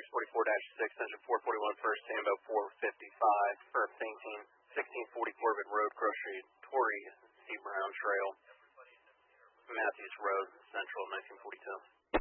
RX-44-6, engine 441 first, Tambo 455, for 1640 Corbin Road, Grocery, Torrey, C. Brown Trail, Matthews Road, Central, 1942.